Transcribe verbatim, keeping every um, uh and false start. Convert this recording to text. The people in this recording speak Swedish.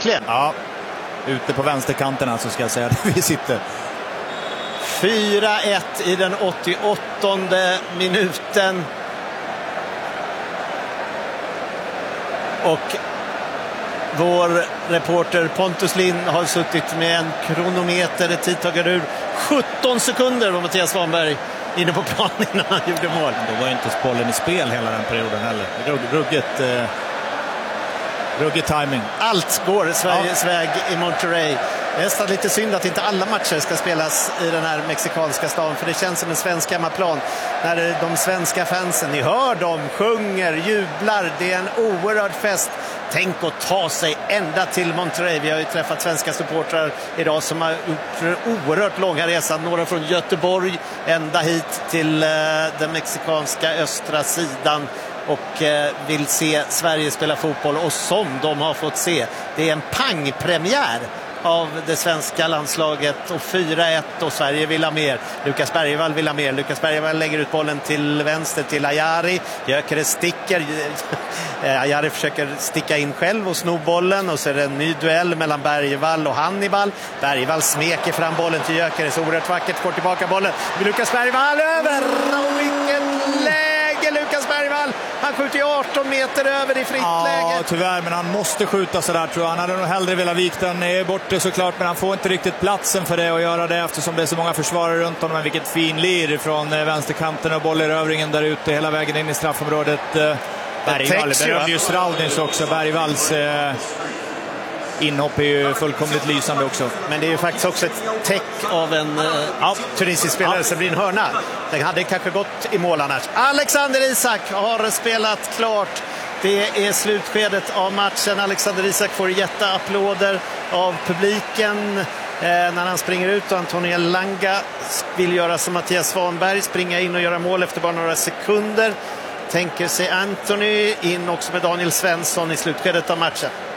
verkligen. Ja, ute på vänsterkanterna så ska jag säga att vi sitter. fyra ett i den åttioåttonde minuten. Och vår reporter Pontus Lind har suttit med en kronometer, ett tidtagarur. sjutton sekunder var Mattias Svanberg inne på planen innan han gjorde mål. Då var ju inte bollen i spel hela den perioden heller. Ruggigt, eh, ruggigt timing. Allt går Sveriges ja. väg i Monterrey. Det är nästan lite synd att inte alla matcher ska spelas i den här mexikanska staden, för det känns som en svensk hemmaplan. När de svenska fansen, ni hör dem, sjunger, jublar. Det är en oerhörd fest. Tänk att ta sig ända till Monterrey. Vi har ju träffat svenska supportrar idag som har gjort oerhört långa resan. Några från Göteborg ända hit till eh, den mexikanska östra sidan och eh, vill se Sverige spela fotboll. Och som de har fått se, det är en pangpremiär av det svenska landslaget, och fyra ett och Sverige vill ha mer. Lukas Bergvall vill ha mer. Lukas Bergvall lägger ut bollen till vänster till Ajari. Gyökeres sticker. Ajari försöker sticka in själv och sno bollen, och så är det en ny duell mellan Bergvall och Hannibal. Bergvall smeker fram bollen till Gyökeres. Oerhört vackert, får tillbaka bollen. Lukas Bergvall över. Och vilken läge Lukas Bergvall. Han skjuter ju arton meter över i fritt läge. Ja, tyvärr, men han måste skjuta sådär, tror jag. Han hade nog hellre velat vika den bort såklart, men han får inte riktigt platsen för det och göra det eftersom det är så många försvarare runt honom. Men vilket fin lir från vänsterkanten och bollerövringen där ute hela vägen in i straffområdet. Bergvall berömde ju Straudins också. Bergvalls eh, inhopp är ju fullkomligt lysande också. Men det är ju faktiskt också ett täck av en eh, ja, tunisisk spelare, ja. som blir en hörna. Den hade kanske gått i mål annars. Alexander Isak har spelat klart. Det är slutskedet av matchen. Alexander Isak får jätteapplåder av publiken eh, när han springer ut, och Antonio Langa vill göra som Mattias Svanberg, springa in och göra mål efter bara några sekunder. Tänker sig Anthony in också med Daniel Svensson i slutskedet av matchen.